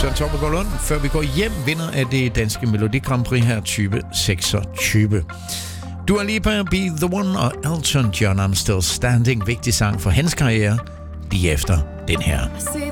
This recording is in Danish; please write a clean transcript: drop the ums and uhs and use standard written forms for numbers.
Søren Torben Lund, før vi går hjem, vinder af det danske Melodi Grand Prix her 2026. Dua Lipa, Be The One og Elton John, I'm Still Standing. Vigtig sang for hans karriere, lige efter den her.